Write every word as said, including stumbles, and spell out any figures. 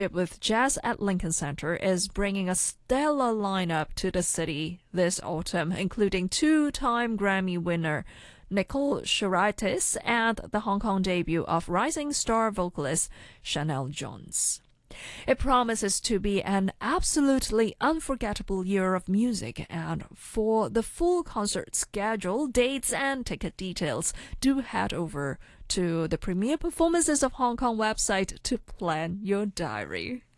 with Jazz at Lincoln Center is bringing a stellar lineup to the city this autumn, including two-time Grammy winner Nicole Scherzitis and the Hong Kong debut of rising star vocalist Chanel Jones. It promises to be an absolutely unforgettable year of music, and for the full concert schedule, dates, and ticket details, do head over to the Premier Performances of Hong Kong website to plan your diary.